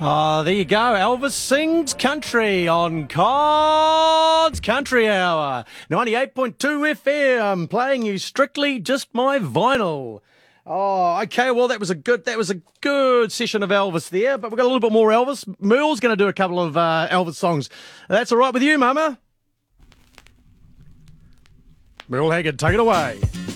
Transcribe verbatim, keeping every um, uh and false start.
Oh, there you go. Elvis sings country on Cod's Country Hour. ninety-eight point two F M, playing you strictly just my vinyl. Oh, okay. Well, that was a good, that was a good session of Elvis there, but we've got a little bit more Elvis. Merle's going to do a couple of uh, Elvis songs. That's all right with you, Mama? Merle Haggard, take it away.